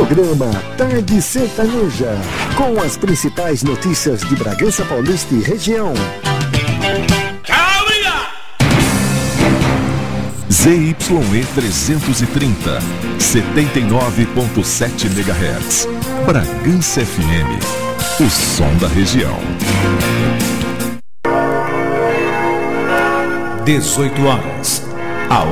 Programa Tarde Sertaneja, com as principais notícias de Bragança Paulista e região. ZYE 330, 79.7 MHz. Bragança FM, o som da região. 18 horas